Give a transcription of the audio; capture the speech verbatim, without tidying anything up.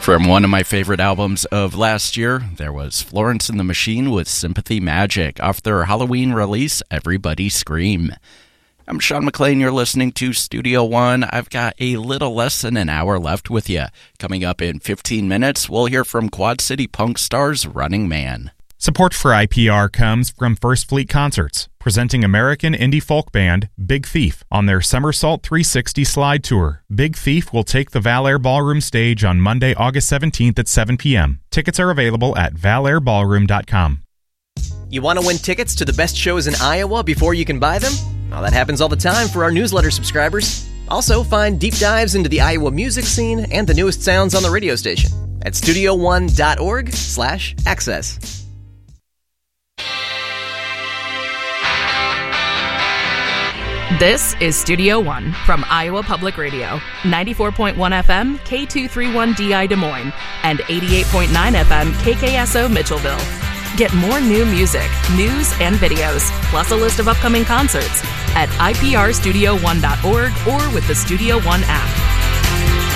From one of my favorite albums of last year, there was Florence and the Machine with Sympathy Magic off their Halloween release, Everybody Scream. I'm Sean McLean. You're listening to Studio One. I've got a little less than an hour left with you. Coming up in fifteen minutes, we'll hear from Quad City Punk stars Running Man. Support for I P R comes from First Fleet Concerts, presenting American indie folk band Big Thief on their Somersault three sixty Slide Tour. Big Thief will take the Valair Ballroom stage on Monday, August seventeenth at seven p.m. Tickets are available at valair ballroom dot com. You want to win tickets to the best shows in Iowa before you can buy them? Well, that happens all the time for our newsletter subscribers. Also, find deep dives into the Iowa music scene and the newest sounds on the radio station at studio one dot org slash access. This is Studio One from Iowa Public Radio, ninety-four point one F M, K two thirty-one D I Des Moines, and eighty-eight point nine F M, K K S O Mitchellville. Get more new music, news, and videos, plus a list of upcoming concerts at I P R studio one dot org or with the Studio One app.